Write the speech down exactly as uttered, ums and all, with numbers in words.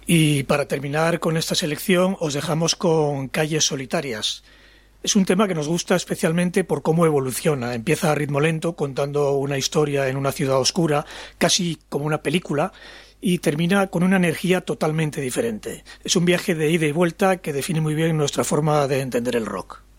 Y para terminar con esta selección os dejamos con Calles Solitarias. Es un tema que nos gusta especialmente por cómo evoluciona. Empieza a ritmo lento, contando una historia en una ciudad oscura, casi como una película, y termina con una energía totalmente diferente. Es un viaje de ida y vuelta que define muy bien nuestra forma de entender el rock.